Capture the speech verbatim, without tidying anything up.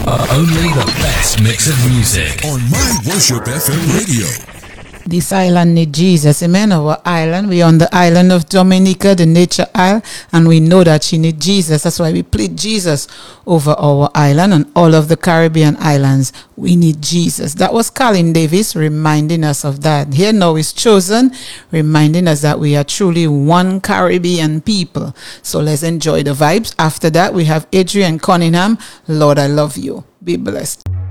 Only the best mix of music on My Worship F M Radio. This island need Jesus, amen. Our island, we on the island of Dominica, the nature isle, and we know that she need Jesus. That's why we plead Jesus over our island and all of the Caribbean islands. We need Jesus. That was Colin Davis reminding us of that. Here now is Chosen, reminding us that we are truly one Caribbean people. So let's enjoy the vibes. After that, we have Adrian Cunningham. Lord, I love you. Be blessed.